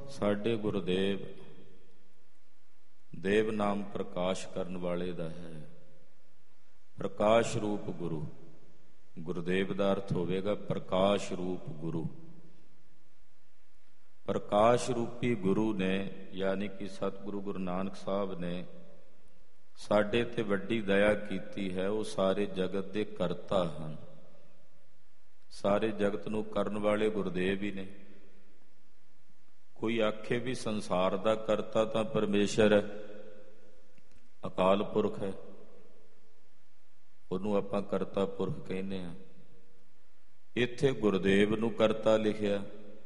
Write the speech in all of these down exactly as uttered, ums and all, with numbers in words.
ਸਾਡੇ ਗੁਰਦੇਵ ਦੇਵ ਨਾਮ ਪ੍ਰਕਾਸ਼ ਕਰਨ ਵਾਲੇ ਦਾ ਹੈ। ਪ੍ਰਕਾਸ਼ ਰੂਪ ਗੁਰੂ, ਗੁਰਦੇਵ ਦਾ ਅਰਥ ਹੋਵੇਗਾ ਪ੍ਰਕਾਸ਼ ਰੂਪ ਗੁਰੂ। ਪ੍ਰਕਾਸ਼ ਰੂਪੀ ਗੁਰੂ ਨੇ ਯਾਨੀ ਕਿ ਸਤਿਗੁਰੂ ਗੁਰੂ ਨਾਨਕ ਸਾਹਿਬ ਨੇ ਸਾਡੇ ਤੇ ਵੱਡੀ ਦਇਆ ਕੀਤੀ ਹੈ। ਉਹ ਸਾਰੇ ਜਗਤ ਦੇ ਕਰਤਾ ਹਨ। ਸਾਰੇ ਜਗਤ ਨੂੰ ਕਰਨ ਵਾਲੇ ਗੁਰਦੇਵ ਹੀ ਨੇ। ਕੋਈ ਆਖੇ ਵੀ ਸੰਸਾਰ ਦਾ ਕਰਤਾ ਤਾਂ ਪਰਮੇਸ਼ਰ ਹੈ, ਅਕਾਲ ਪੁਰਖ ਹੈ, ਉਹਨੂੰ ਆਪਾਂ ਕਰਤਾ ਪੁਰਖ ਕਹਿੰਦੇ ਹਾਂ। ਇੱਥੇ ਗੁਰਦੇਵ ਨੂੰ ਕਰਤਾ ਲਿਖਿਆ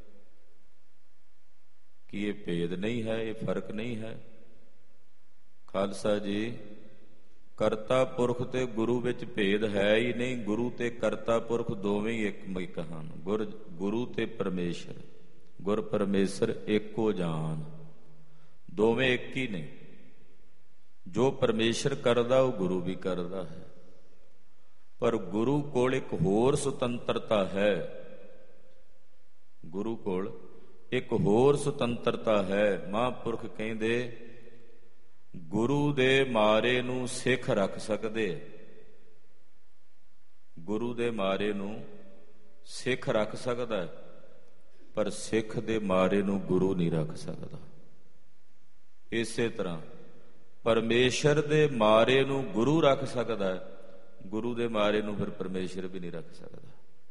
ਕਿ ਇਹ ਭੇਦ ਨਹੀਂ ਹੈ, ਇਹ ਫਰਕ ਨਹੀਂ ਹੈ। ਖਾਲਸਾ ਜੀ, ਕਰਤਾ ਪੁਰਖ ਤੇ ਗੁਰੂ ਵਿੱਚ ਭੇਦ ਹੈ ਹੀ ਨਹੀਂ। ਗੁਰੂ ਤੇ ਕਰਤਾ ਪੁਰਖ ਦੋਵੇਂ ਹੀ ਇੱਕ ਇੱਕ ਹਨ। ਗੁਰ ਗੁਰੂ ਤੇ ਪਰਮੇਸ਼ਰ, ਗੁਰ ਪਰਮੇਸ਼ਰ ਏਕੋ ਜਾਨ, ਦੋਵੇਂ ਇੱਕ ਹੀ ਨੇ। ਜੋ ਪਰਮੇਸ਼ਰ ਕਰਦਾ ਉਹ ਗੁਰੂ ਵੀ ਕਰਦਾ ਹੈ। ਪਰ ਗੁਰੂ ਕੋਲ ਇੱਕ ਹੋਰ ਸੁਤੰਤਰਤਾ ਹੈ। ਗੁਰੂ ਕੋਲ ਇੱਕ ਹੋਰ ਸੁਤੰਤਰਤਾ ਹੈ। ਮਹਾਂਪੁਰਖ ਕਹਿੰਦੇ ਗੁਰੂ ਦੇ ਮਾਰੇ ਨੂੰ ਸਿੱਖ ਰੱਖ ਸਕਦੇ। ਗੁਰੂ ਦੇ ਮਾਰੇ ਨੂੰ ਸਿੱਖ ਰੱਖ ਸਕਦਾ, ਪਰ ਸਿੱਖ ਦੇ ਮਾਰੇ ਨੂੰ ਗੁਰੂ ਨਹੀਂ ਰੱਖ ਸਕਦਾ। ਇਸੇ ਤਰ੍ਹਾਂ ਪਰਮੇਸ਼ਰ ਦੇ ਮਾਰੇ ਨੂੰ ਗੁਰੂ ਰੱਖ ਸਕਦਾ, ਗੁਰੂ ਦੇ ਮਾਰੇ ਨੂੰ ਫਿਰ ਪਰਮੇਸ਼ਰ ਵੀ ਨਹੀਂ ਰੱਖ ਸਕਦਾ।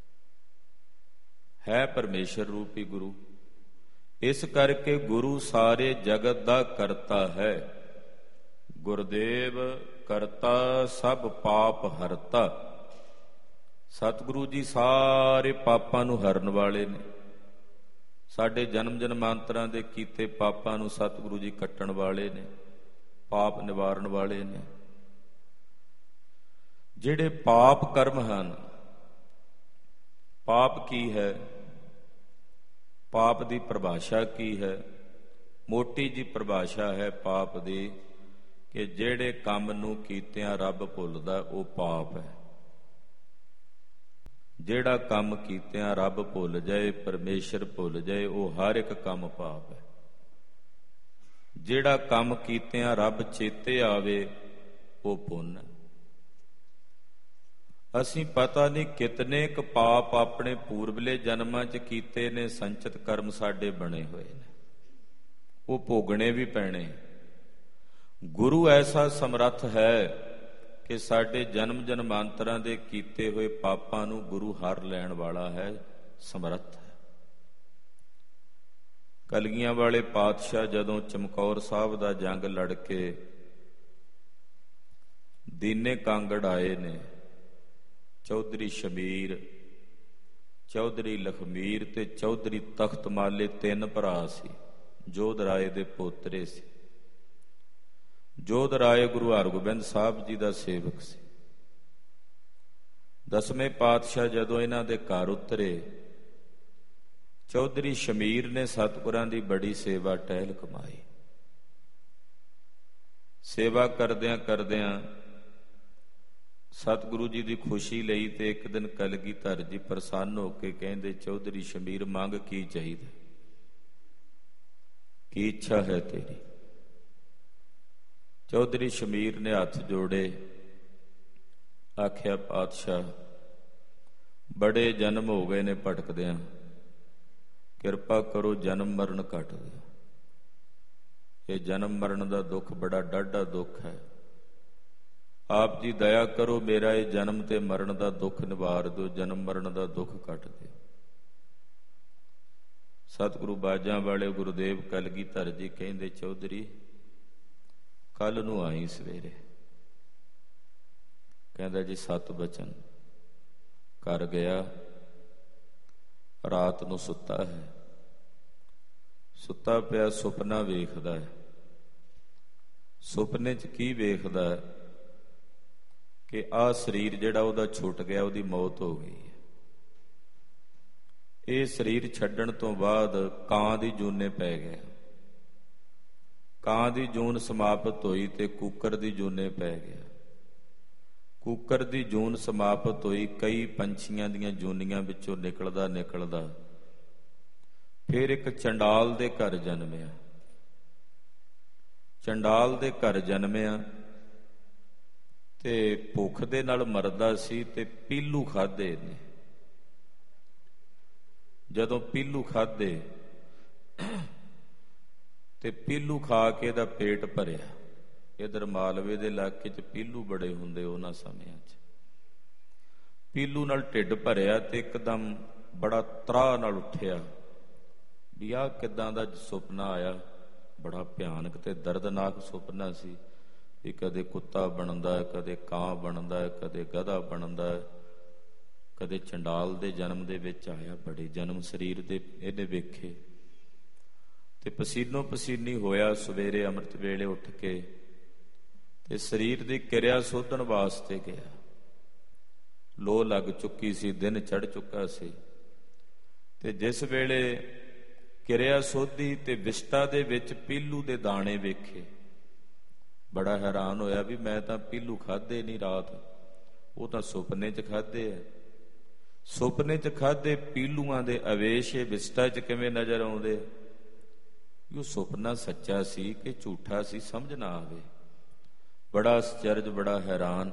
ਹੈ ਪਰਮੇਸ਼ਰ ਰੂਪੀ ਗੁਰੂ। ਇਸ ਕਰਕੇ ਗੁਰੂ ਸਾਰੇ ਜਗਤ ਦਾ ਕਰਤਾ ਹੈ। ਗੁਰਦੇਵ ਕਰਤਾ ਸਭ ਪਾਪ ਹਰਤਾ। ਸਤਿਗੁਰੂ ਜੀ ਸਾਰੇ ਪਾਪਾਂ ਨੂੰ ਹਰਨ ਵਾਲੇ ਨੇ। ਸਾਡੇ ਜਨਮ ਜਨਮਾਂਤਰਾਂ ਦੇ ਕੀਤੇ ਪਾਪਾਂ ਨੂੰ ਸਤਿਗੁਰੂ ਜੀ ਕੱਟਣ ਵਾਲੇ ਨੇ, ਪਾਪ ਨਿਵਾਰਨ ਵਾਲੇ ਨੇ। ਜਿਹੜੇ ਪਾਪ ਕਰਮ ਹਨ, ਪਾਪ ਕੀ ਹੈ, ਪਾਪ ਦੀ ਪਰਿਭਾਸ਼ਾ ਕੀ ਹੈ? ਮੋਟੀ ਜੀ ਪਰਿਭਾਸ਼ਾ ਹੈ ਪਾਪ ਦੀ ਕਿ ਜਿਹੜੇ ਕੰਮ ਨੂੰ ਕੀਤਿਆਂ ਰੱਬ ਭੁੱਲਦਾ ਉਹ ਪਾਪ ਹੈ। ਜਿਹੜਾ ਕੰਮ ਕੀਤਿਆਂ ਰੱਬ ਭੁੱਲ ਜਾਏ, ਪਰਮੇਸ਼ਰ ਭੁੱਲ ਜਾਏ, ਉਹ ਹਰ ਇੱਕ ਕੰਮ ਪਾਪ ਹੈ। ਜਿਹੜਾ ਕੰਮ ਕੀਤਿਆਂ ਰੱਬ ਚੇਤੇ ਆਵੇ ਉਹ ਪੁੰਨ ਹੈ। ਅਸੀਂ ਪਤਾ ਨਹੀਂ ਕਿਤਨੇ ਕੁ ਪਾਪ ਆਪਣੇ ਪੂਰਬਲੇ ਜਨਮਾਂ 'ਚ ਕੀਤੇ ਨੇ। ਸੰਚਿਤ ਕਰਮ ਸਾਡੇ ਬਣੇ ਹੋਏ ਨੇ, ਉਹ ਭੋਗਣੇ ਵੀ ਪੈਣੇ। ਗੁਰੂ ਐਸਾ ਸਮਰੱਥ ਹੈ ਕਿ ਸਾਡੇ ਜਨਮ ਜਨਮਾਂਤਰਾਂ ਦੇ ਕੀਤੇ ਹੋਏ ਪਾਪਾਂ ਨੂੰ ਗੁਰੂ ਹਰ ਲੈਣ ਵਾਲਾ ਹੈ, ਸਮਰੱਥ ਹੈ। ਕਲਗੀਆਂ ਵਾਲੇ ਪਾਤਸ਼ਾਹ ਜਦੋਂ ਚਮਕੌਰ ਸਾਹਿਬ ਦਾ ਜੰਗ ਲੜ ਕੇ ਦੀਨੇ ਕਾਂਗੜ ਆਏ ਨੇ, ਚੌਧਰੀ ਸ਼ਮੀਰ, ਚੌਧਰੀ ਲਖਮੀਰ ਤੇ ਚੌਧਰੀ ਤਖਤ ਮਾਲੇ ਤਿੰਨ ਭਰਾ ਸੀ। ਜੋਧ ਰਾਏ ਦੇ ਪੋਤਰੇ ਸੀ। ਜੋਧ ਰਾਏ ਗੁਰੂ ਹਰਗੋਬਿੰਦ ਸਾਹਿਬ ਜੀ ਦਾ ਸੇਵਕ ਸੀ। ਦਸਵੇਂ ਪਾਤਸ਼ਾਹ ਜਦੋਂ ਇਹਨਾਂ ਦੇ ਘਰ ਉਤਰੇ, ਚੌਧਰੀ ਸ਼ਮੀਰ ਨੇ ਸਤਿਗੁਰਾਂ ਦੀ ਬੜੀ ਸੇਵਾ ਟਹਿਲ ਕਮਾਈ। ਸੇਵਾ ਕਰਦਿਆਂ ਕਰਦਿਆਂ ਸਤਿਗੁਰੂ ਜੀ ਦੀ ਖੁਸ਼ੀ ਲਈ ਤੇ ਇੱਕ ਦਿਨ ਕਲਗੀਧਰ ਜੀ ਪ੍ਰਸੰਨ ਹੋ ਕੇ ਕਹਿੰਦੇ, ਚੌਧਰੀ ਸ਼ਮੀਰ ਮੰਗ ਕੀ ਚਾਹੀਦਾ, ਕੀ ਇੱਛਾ ਹੈ ਤੇਰੀ? ਚੌਧਰੀ ਸ਼ਮੀਰ ਨੇ ਹੱਥ ਜੋੜੇ, ਆਖਿਆ ਪਾਤਸ਼ਾਹ ਬੜੇ ਜਨਮ ਹੋ ਗਏ ਨੇ ਭਟਕਦਿਆਂ, ਕਿਰਪਾ ਕਰੋ ਜਨਮ ਮਰਨ ਕੱਟ ਦਿਓ। ਇਹ ਜਨਮ ਮਰਨ ਦਾ ਦੁੱਖ ਬੜਾ ਡਾਢਾ ਦੁੱਖ ਹੈ। ਆਪ ਜੀ ਦਇਆ ਕਰੋ, ਮੇਰਾ ਇਹ ਜਨਮ ਤੇ ਮਰਨ ਦਾ ਦੁੱਖ ਨਿਵਾਰ ਦਿਓ, ਜਨਮ ਮਰਨ ਦਾ ਦੁੱਖ ਕੱਟ ਦਿਓ। ਸਤਿਗੁਰੂ ਬਾਜਾਂ ਵਾਲੇ ਗੁਰਦੇਵ ਕਲਗੀਧਰ ਜੀ ਕਹਿੰਦੇ, ਚੌਧਰੀ ਕੱਲ ਨੂੰ ਆਈ ਸਵੇਰੇ। ਕਹਿੰਦਾ ਜੀ ਸੱਤ ਬਚਨ ਕਰ ਗਿਆ। ਰਾਤ ਨੂੰ ਸੁੱਤਾ ਹੈ, ਸੁੱਤਾ ਪਿਆ ਸੁਪਨਾ ਵੇਖਦਾ ਹੈ। ਸੁਪਨੇ 'ਚ ਕੀ ਵੇਖਦਾ ਹੈ ਕਿ ਆਹ ਸਰੀਰ ਜਿਹੜਾ ਉਹਦਾ ਛੁੱਟ ਗਿਆ, ਉਹਦੀ ਮੌਤ ਹੋ ਗਈ ਹੈ। ਇਹ ਸਰੀਰ ਛੱਡਣ ਤੋਂ ਬਾਅਦ ਕਾਂ ਦੀ ਜੂਨੇ ਪੈ ਗਿਆ। ਕਾਂ ਦੀ ਜੂਨ ਸਮਾਪਤ ਹੋਈ ਤੇ ਕੂਕਰ ਦੀ ਜੂਨੇ ਪੈ ਗਿਆ। ਕੂਕਰ ਦੀ ਜੂਨ ਸਮਾਪਤ ਹੋਈ, ਕਈ ਪੰਛੀਆਂ ਦੀਆਂ ਜੂਨੀਆਂ ਵਿੱਚੋਂ ਨਿਕਲਦਾ ਨਿਕਲਦਾ ਫਿਰ ਇੱਕ ਚੰਡਾਲ ਦੇ ਘਰ ਜਨਮਿਆ। ਚੰਡਾਲ ਦੇ ਘਰ ਜਨਮਿਆ ਤੇ ਭੁੱਖ ਦੇ ਨਾਲ ਮਰਦਾ ਸੀ ਤੇ ਪੀਲੂ ਖਾਧੇ ਨੇ। ਜਦੋਂ ਪੀਲੂ ਖਾਧੇ ਤੇ ਪੀਲੂ ਖਾ ਕੇ ਇਹਦਾ ਪੇਟ ਭਰਿਆ। ਇਧਰ ਮਾਲਵੇ ਦੇ ਇਲਾਕੇ 'ਚ ਪੀਲੂ ਬੜੇ ਹੁੰਦੇ ਉਹਨਾਂ ਸਮਿਆਂ 'ਚ। ਪੀਲੂ ਨਾਲ ਢਿੱਡ ਭਰਿਆ ਤੇ ਇੱਕਦਮ ਬੜਾ ਤਰਾਹ ਨਾਲ ਉੱਠਿਆ ਵੀ ਆਹ ਕਿੱਦਾਂ ਦਾ ਸੁਪਨਾ ਆਇਆ। ਬੜਾ ਭਿਆਨਕ ਤੇ ਦਰਦਨਾਕ ਸੁਪਨਾ ਸੀ ਵੀ ਕਦੇ ਕੁੱਤਾ ਬਣਦਾ ਹੈ, ਕਦੇ ਕਾਂ ਬਣਦਾ ਹੈ, ਕਦੇ ਗਧਾ ਬਣਦਾ ਹੈ, ਕਦੇ ਚੰਡਾਲ ਦੇ ਜਨਮ ਦੇ ਵਿੱਚ ਆਇਆ। ਬੜੇ ਜਨਮ ਸਰੀਰ ਦੇ ਇਹਨੇ ਵੇਖੇ ਤੇ ਪਸੀਨੋ ਪਸੀਨੀ ਹੋਇਆ। ਸਵੇਰੇ ਅੰਮ੍ਰਿਤ ਵੇਲੇ ਉੱਠ ਕੇ ਤੇ ਸਰੀਰ ਦੀ ਕਿਰਿਆ ਸੋਧਣ ਵਾਸਤੇ ਗਿਆ। ਲੋਅ ਲੱਗ ਚੁੱਕੀ ਸੀ, ਦਿਨ ਚੜ੍ਹ ਚੁੱਕਾ ਸੀ ਤੇ ਜਿਸ ਵੇਲੇ ਕਿਰਿਆ ਸੋਧੀ ਤੇ ਵਿਸ਼ਟਾ ਦੇ ਵਿੱਚ ਪੀਲੂ ਦੇ ਦਾਣੇ ਵੇਖੇ, ਬੜਾ ਹੈਰਾਨ ਹੋਇਆ ਵੀ ਮੈਂ ਤਾਂ ਪੀਲੂ ਖਾਧੇ ਨਹੀਂ ਰਾਤ, ਉਹ ਤਾਂ ਸੁਪਨੇ 'ਚ ਖਾਧੇ ਆ। ਸੁਪਨੇ 'ਚ ਖਾਧੇ ਪੀਲੂਆਂ ਦੇ ਅਵੇਸ਼ ਇਹ ਵਿਸ਼ਟਾ 'ਚ ਕਿਵੇਂ ਨਜ਼ਰ ਆਉਂਦੇ? ਉਹ ਸੁਪਨਾ ਸੱਚਾ ਸੀ ਕਿ ਝੂਠਾ ਸੀ ਸਮਝ ਨਾ ਆਵੇ। ਬੜਾ ਅਚਰਜ, ਬੜਾ ਹੈਰਾਨ।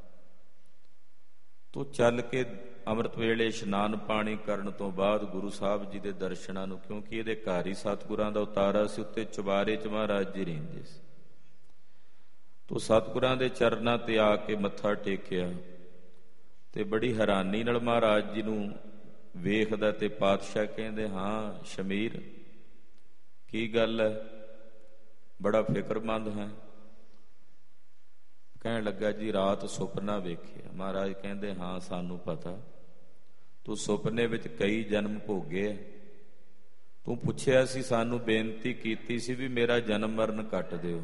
ਤੂੰ ਚੱਲ ਕੇ ਅੰਮ੍ਰਿਤ ਵੇਲੇ ਇਸ਼ਨਾਨ ਪਾਣੀ ਕਰਨ ਤੋਂ ਬਾਅਦ ਗੁਰੂ ਸਾਹਿਬ ਜੀ ਦੇ ਦਰਸ਼ਨਾਂ ਨੂੰ, ਕਿਉਂਕਿ ਇਹਦੇ ਘਰ ਹੀ ਸਤਿਗੁਰਾਂ ਦਾ ਉਤਾਰਾ ਸੀ, ਉੱਤੇ ਚੁਬਾਰੇ 'ਚ ਮਹਾਰਾਜ ਜੀ ਰਹਿੰਦੇ ਸੀ। ਤੂੰ ਸਤਿਗੁਰਾਂ ਦੇ ਚਰਨਾਂ ਤੇ ਆ ਕੇ ਮੱਥਾ ਟੇਕਿਆ ਤੇ ਬੜੀ ਹੈਰਾਨੀ ਨਾਲ ਮਹਾਰਾਜ ਜੀ ਨੂੰ ਵੇਖਦਾ ਤੇ ਪਾਤਸ਼ਾਹ ਕਹਿੰਦੇ, ਹਾਂ ਸ਼ਮੀਰ ਕੀ ਗੱਲ ਹੈ, ਬੜਾ ਫਿਕਰਮੰਦ ਹੈ। ਕਹਿਣ ਲੱਗਾ ਜੀ ਰਾਤ ਸੁਪਨਾ ਵੇਖਿਆ। ਮਹਾਰਾਜ ਕਹਿੰਦੇ ਹਾਂ ਸਾਨੂੰ ਪਤਾ, ਤੂੰ ਸੁਪਨੇ ਵਿੱਚ ਕਈ ਜਨਮ ਭੋਗੇ। ਤੂੰ ਪੁੱਛਿਆ ਸੀ, ਸਾਨੂੰ ਬੇਨਤੀ ਕੀਤੀ ਸੀ ਵੀ ਮੇਰਾ ਜਨਮ ਮਰਨ ਕੱਟ ਦਿਓ,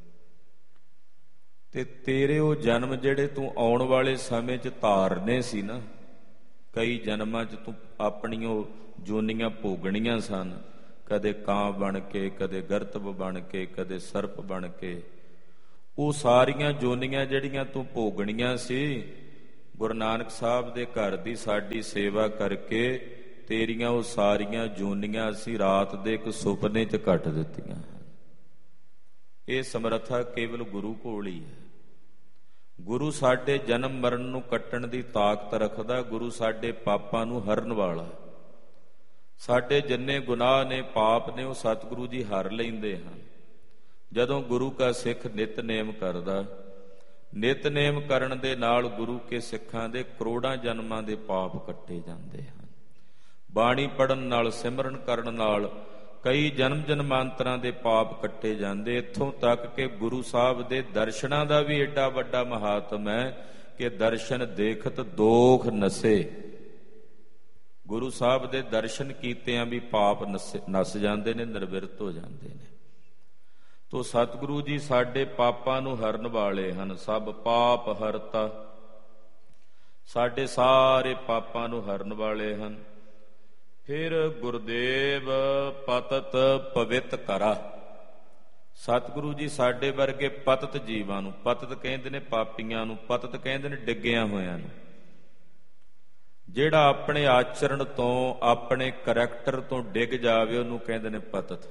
ਤੇ ਤੇਰੇ ਉਹ ਜਨਮ ਜਿਹੜੇ ਤੂੰ ਆਉਣ ਵਾਲੇ ਸਮੇਂ 'ਚ ਧਾਰਨੇ ਸੀ ਨਾ, ਕਈ ਜਨਮਾਂ 'ਚ ਤੂੰ ਆਪਣੀਆਂ ਉਹ ਜੋਨੀਆਂ ਭੋਗਣੀਆਂ ਸਨ, ਕਦੇ ਕਾਂ ਬਣ ਕੇ, ਕਦੇ ਗਰਤਬ ਬਣ ਕੇ, ਕਦੇ ਸਰਪ ਬਣ ਕੇ। ਉਹ ਸਾਰੀਆਂ ਜੋਨੀਆਂ ਜਿਹੜੀਆਂ ਤੂੰ ਭੋਗਣੀਆਂ ਸੀ, ਗੁਰੂ ਨਾਨਕ ਸਾਹਿਬ ਦੇ ਘਰ ਦੀ ਸਾਡੀ ਸੇਵਾ ਕਰਕੇ ਤੇਰੀਆਂ ਉਹ ਸਾਰੀਆਂ ਜੋਨੀਆਂ ਅਸੀਂ ਰਾਤ ਦੇ ਇੱਕ ਸੁਪਨੇ 'ਚ ਕੱਟ ਦਿੱਤੀਆਂ। ਇਹ ਸਮਰੱਥਾ ਕੇਵਲ ਗੁਰੂ ਕੋਲ ਹੀ ਹੈ। ਗੁਰੂ ਸਾਡੇ ਜਨਮ ਮਰਨ ਨੂੰ ਕੱਟਣ ਦੀ ਤਾਕਤ ਰੱਖਦਾ। ਗੁਰੂ ਸਾਡੇ ਪਾਪਾਂ ਨੂੰ ਹਰਨ ਵਾਲਾ। ਸਾਡੇ ਜਿੰਨੇ ਗੁਨਾਹ ਨੇ, ਪਾਪ ਨੇ, ਉਹ ਸਤਿਗੁਰੂ ਜੀ ਹਰ ਲੈਂਦੇ ਹਨ ਜਦੋਂ ਗੁਰੂ ਕਾ ਸਿੱਖ ਨਿਤਨੇਮ ਕਰਦਾ। ਨਿਤਨੇਮ ਕਰਨ ਦੇ ਨਾਲ ਗੁਰੂ ਕੇ ਸਿੱਖਾਂ ਦੇ ਕਰੋੜਾਂ ਜਨਮਾਂ ਦੇ ਪਾਪ ਕੱਟੇ ਜਾਂਦੇ ਹਨ। ਬਾਣੀ ਪੜ੍ਹਨ ਨਾਲ, ਸਿਮਰਨ ਕਰਨ ਨਾਲ ਕਈ ਜਨਮ ਜਨਮਾਂਤਰਾਂ ਦੇ ਪਾਪ ਕੱਟੇ ਜਾਂਦੇ। ਇੱਥੋਂ ਤੱਕ ਕਿ ਗੁਰੂ ਸਾਹਿਬ ਦੇ ਦਰਸ਼ਨਾਂ ਦਾ ਵੀ ਏਡਾ ਵੱਡਾ ਮਹਾਤਮ ਹੈ ਕਿ ਦਰਸ਼ਨ ਦੇਖਤ ਦੋਖ ਨਸੇ। ਗੁਰੂ ਸਾਹਿਬ ਦੇ ਦਰਸ਼ਨ ਕੀਤਿਆਂ ਵੀ ਪਾਪ ਨਸ ਨਸ ਜਾਂਦੇ ਨੇ, ਨਿਰਵਿਰਤ ਹੋ ਜਾਂਦੇ ਨੇ। ਤੋ ਸਤਿਗੁਰੂ ਜੀ ਸਾਡੇ ਪਾਪਾਂ ਨੂੰ ਹਰਨ ਵਾਲੇ ਹਨ। ਸਭ ਪਾਪ ਹਰਤਾ, ਸਾਡੇ ਸਾਰੇ ਪਾਪਾਂ ਨੂੰ ਹਰਨ ਵਾਲੇ ਹਨ। ਫਿਰ ਗੁਰਦੇਵ ਪਤਤ ਪਵਿੱਤ ਕਰਾ। ਸਤਿਗੁਰੂ ਜੀ ਸਾਡੇ ਵਰਗੇ ਪਤਤ ਜੀਵਾਂ ਨੂੰ, ਪਤਤ ਕਹਿੰਦੇ ਨੇ ਪਾਪੀਆਂ ਨੂੰ, ਪਤਤ ਕਹਿੰਦੇ ਨੇ ਡਿੱਗਿਆਂ ਹੋਇਆਂ ਨੂੰ। ਜਿਹੜਾ ਆਪਣੇ ਆਚਰਣ ਤੋਂ, ਆਪਣੇ ਕਰੈਕਟਰ ਤੋਂ ਡਿੱਗ ਜਾਵੇ ਉਹਨੂੰ ਕਹਿੰਦੇ ਨੇ ਪਤਤ।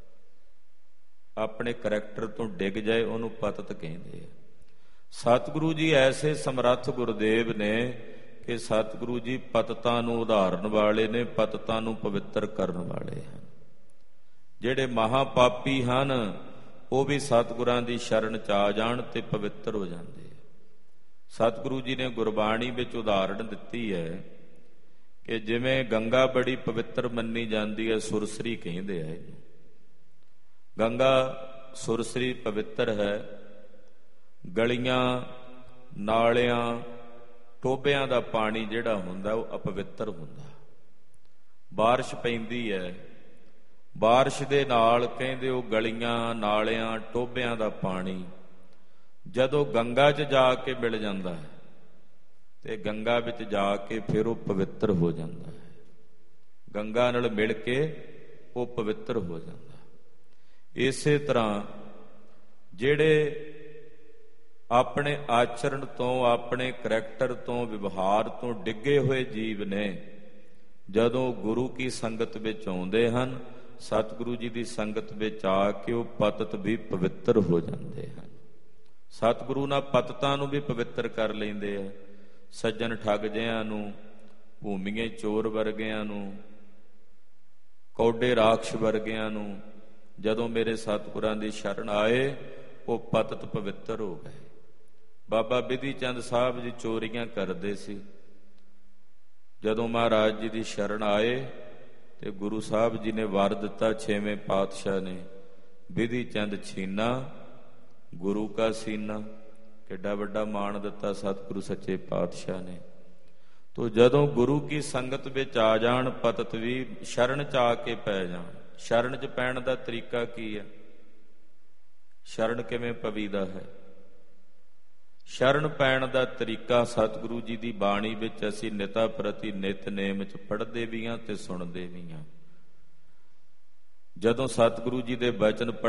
ਆਪਣੇ ਕਰੈਕਟਰ ਤੋਂ ਡਿੱਗ ਜਾਏ ਉਹਨੂੰ ਪਤਤ ਕਹਿੰਦੇ ਆ। ਸਤਿਗੁਰੂ ਜੀ ਐਸੇ ਸਮਰੱਥ ਗੁਰਦੇਵ ਨੇ ਕਿ ਸਤਿਗੁਰੂ ਜੀ ਪਤਤਾਂ ਨੂੰ ਉਧਾਰਨ ਵਾਲੇ ਨੇ, ਪਤਤਾਂ ਨੂੰ ਪਵਿੱਤਰ ਕਰਨ ਵਾਲੇ ਹਨ। ਜਿਹੜੇ ਮਹਾਪਾਪੀ ਹਨ ਉਹ ਵੀ ਸਤਿਗੁਰਾਂ ਦੀ ਸ਼ਰਨ 'ਚ ਆ ਜਾਣ ਤੇ ਪਵਿੱਤਰ ਹੋ ਜਾਂਦੇ ਆ। ਸਤਿਗੁਰੂ ਜੀ ਨੇ ਗੁਰਬਾਣੀ ਵਿੱਚ ਉਦਾਹਰਣ ਦਿੱਤੀ ਹੈ ਕਿ ਜਿਵੇਂ ਗੰਗਾ ਬੜੀ ਪਵਿੱਤਰ ਮੰਨੀ ਜਾਂਦੀ ਹੈ, ਸੁਰਸਰੀ ਕਹਿੰਦੇ ਆ ਇਹਨੂੰ। ਗੰਗਾ ਸੁਰਸਰੀ ਪਵਿੱਤਰ ਹੈ। ਗਲੀਆਂ, ਨਾਲਿਆਂ, ਟੋਭਿਆਂ ਦਾ ਪਾਣੀ ਜਿਹੜਾ ਹੁੰਦਾ ਉਹ ਅਪਵਿੱਤਰ ਹੁੰਦਾ। ਬਾਰਿਸ਼ ਪੈਂਦੀ ਹੈ, ਬਾਰਿਸ਼ ਦੇ ਨਾਲ ਕਹਿੰਦੇ ਉਹ ਗਲੀਆਂ, ਨਾਲਿਆਂ, ਟੋਭਿਆਂ ਦਾ ਪਾਣੀ ਜਦੋਂ ਗੰਗਾ 'ਚ ਜਾ ਕੇ ਮਿਲ ਜਾਂਦਾ ਹੈ ਤੇ ਗੰਗਾ ਵਿੱਚ ਜਾ ਕੇ ਫਿਰ ਉਹ ਪਵਿੱਤਰ ਹੋ ਜਾਂਦਾ ਹੈ। ਗੰਗਾ ਨਾਲ ਮਿਲ ਕੇ ਉਹ ਪਵਿੱਤਰ ਹੋ ਜਾਂਦਾ। ਇਸੇ ਤਰ੍ਹਾਂ ਜਿਹੜੇ ਆਪਣੇ ਆਚਰਣ ਤੋਂ, ਆਪਣੇ ਕਰੈਕਟਰ ਤੋਂ, ਵਿਵਹਾਰ ਤੋਂ ਡਿੱਗੇ ਹੋਏ ਜੀਵ ਨੇ, ਜਦੋਂ ਗੁਰੂ ਕੀ ਸੰਗਤ ਵਿੱਚ ਆਉਂਦੇ ਹਨ, ਸਤਿਗੁਰੂ ਜੀ ਦੀ ਸੰਗਤ ਵਿੱਚ ਆ ਕੇ ਉਹ ਪਤਿਤ ਵੀ ਪਵਿੱਤਰ ਹੋ ਜਾਂਦੇ ਹਨ। ਸਤਿਗੁਰੂ ਨਾਲ ਪਤਿਤਾਂ ਨੂੰ ਵੀ ਪਵਿੱਤਰ ਕਰ ਲੈਂਦੇ ਆ। ਸੱਜਣ ਠੱਗ ਜਿਆਂ ਨੂੰ, ਭੂਮੀਏ ਚੋਰ ਵਰਗਿਆਂ ਨੂੰ, ਕੌਡੇ ਰਾਖਸ਼ ਵਰਗਿਆਂ ਨੂੰ ਜਦੋਂ ਮੇਰੇ ਸਤਿਗੁਰਾਂ ਦੀ ਸ਼ਰਨ ਆਏ, ਉਹ ਪਤਿਤ ਪਵਿੱਤਰ ਹੋ ਗਏ। ਬਾਬਾ ਬਿਧੀ ਚੰਦ ਸਾਹਿਬ ਜੀ ਚੋਰੀਆਂ ਕਰਦੇ ਸੀ, ਜਦੋਂ ਮਹਾਰਾਜ ਜੀ ਦੀ ਸ਼ਰਨ ਆਏ ਤੇ ਗੁਰੂ ਸਾਹਿਬ ਜੀ ਨੇ ਵਰ ਦਿੱਤਾ, ਛੇਵੇਂ ਪਾਤਸ਼ਾਹ ਨੇ, ਬਿਧੀ ਚੰਦ ਛੀਨਾ ਗੁਰੂ ਕਾ ਸੀਨਾ। ਕਿੱਡਾ ਵੱਡਾ ਮਾਣ ਦਿੱਤਾ ਸਤਿਗੁਰੂ ਸੱਚੇ ਪਾਤਸ਼ਾਹ ਨੇ। ਤੋ ਜਦੋਂ ਗੁਰੂ ਕੀ ਸੰਗਤ ਵਿੱਚ ਆ ਜਾਣ, ਪਤਿਤ ਵੀ ਸ਼ਰਨ ਚ ਆ ਕੇ ਪੈ ਜਾਣ। ਸ਼ਰਨ ਚ ਪੈਣ ਦਾ ਤਰੀਕਾ ਕੀ ਹੈ? ਸ਼ਰਨ ਕਿਵੇਂ ਪਵੀਦਾ ਹੈ? ਸ਼ਰਨ ਪੈਣ ਦਾ ਤਰੀਕਾ ਸਤਿਗੁਰੂ ਜੀ ਦੀ ਬਾਣੀ ਵਿੱਚ ਅਸੀਂ ਨਿਤਾ ਪ੍ਰਤੀ ਨਿਤਨੇਮ ਚ ਪੜ੍ਹਦੇ ਵੀ ਹਾਂ ਤੇ ਸੁਣਦੇ ਵੀ ਹਾਂ। ਜਦੋਂ ਸਤਿਗੁਰੂ ਜੀ ਦੇ ਬਚਨ